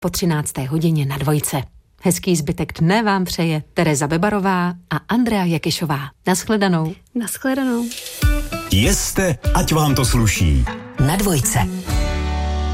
po 13. hodině na Dvojce. Hezký zbytek dne vám přeje Tereza Bebarová a Andrea Jakešová. Naschledanou. Naschledanou. Jeste, ať vám to sluší. Na Dvojce.